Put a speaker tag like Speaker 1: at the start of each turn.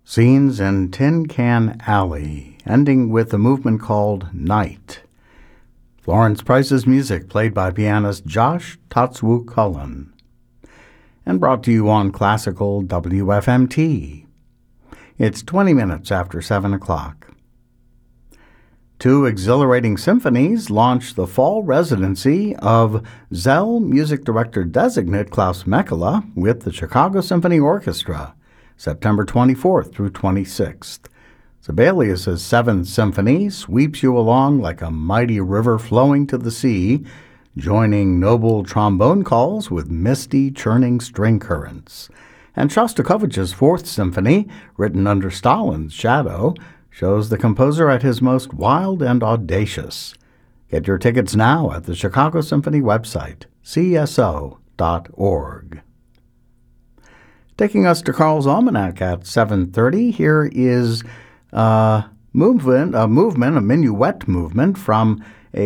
Speaker 1: Scenes in Tin Can Alley, ending with a movement called Night. Florence Price's music played by pianist Josh Tatsuo Cullen. And brought to you on Classical WFMT. It's 20 minutes after 7 o'clock. Two exhilarating symphonies launched the fall residency of Szell Music Director Designate Klaus Mekela with the Chicago Symphony Orchestra, September 24th through 26th. Sibelius's Seventh Symphony sweeps you along like a mighty river flowing to the sea, joining noble trombone calls with misty, churning string currents. And Shostakovich's Fourth Symphony, written under Stalin's shadow, shows the composer at his most wild and audacious. Get your tickets now at the Chicago Symphony website, cso.org. Taking us to Carl's Almanac at 7:30, here is a minuet movement from